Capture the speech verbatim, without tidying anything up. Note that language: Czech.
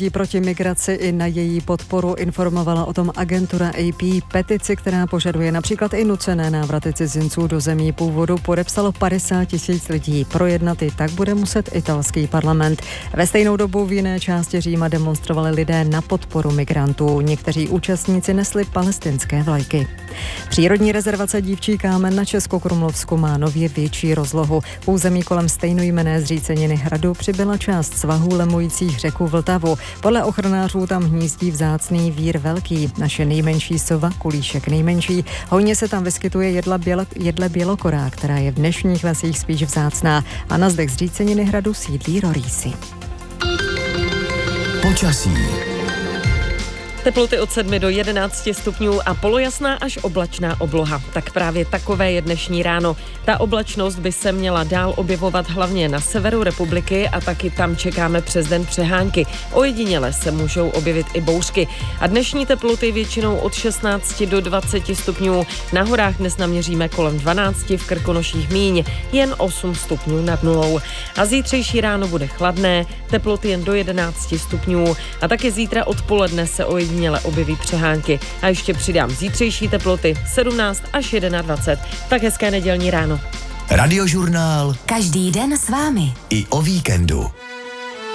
lidí proti migraci, i na její podporu informovala o tom agentura A P. Petici, která požaduje například i nucené návraty cizinců do zemí původu, podepsalo padesát tisíc lidí. Projednat i tak bude muset italský parlament. Ve stejnou dobu v jiné části Říma demonstrovali lidé na podporu migrantů. Někteří účastníci nesli palestinské vlajky. Přírodní rezervace Dívčí kámen na Českokrumlovsku má nově větší rozlohu. V území kolem stejnojmenné zříceniny hradu přibyla část svahů lemujících řeku Vltavu. Podle ochranářů tam hnízdí vzácný vír velký, naše nejmenší sova, kulíšek nejmenší. Hojně se tam vyskytuje jedla bělo, jedle bělokorá, která je v dnešních lesích spíš vzácná, a na zdech zříceniny hradu sídlí rorýsy. Počasí. Teploty od sedmi do jedenácti stupňů a polojasná až oblačná obloha. Tak právě takové je dnešní ráno. Ta oblačnost by se měla dál objevovat hlavně na severu republiky a taky tam čekáme přes den přehánky. Ojediněle se můžou objevit i bouřky. A dnešní teploty většinou od šestnácti do dvaceti stupňů. Na horách dnes naměříme kolem dvanácti, v Krkonoších míň, jen osm stupňů nad nulou. A zítřejší ráno bude chladné, teploty jen do jedenácti stupňů. A taky zítra odpoledne se ojediněle Měle objeví přehánky. A ještě přidám zítřejší teploty sedmnáct až dvacet jedna. Tak hezké nedělní ráno. Radiožurnál. Každý den s vámi. I o víkendu.